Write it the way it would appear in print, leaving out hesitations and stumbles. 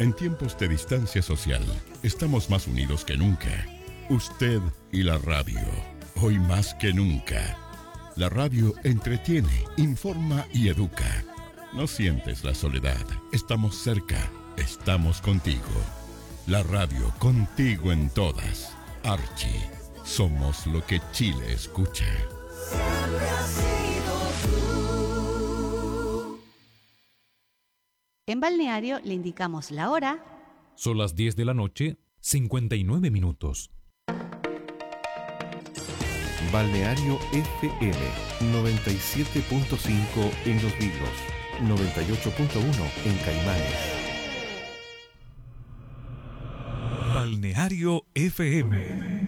En tiempos de distancia social, estamos más unidos que nunca. Usted y la radio, hoy más que nunca. La radio entretiene, informa y educa. No sientes la soledad, estamos cerca, estamos contigo. La radio contigo en todas. Archie, somos lo que Chile escucha. Siempre has sido tú. En Balneario le indicamos la hora. Son las 10 de la noche, 59 minutos. Balneario FM 97.5 en Los Vilos, 98.1 en Caimanes. Balneario FM.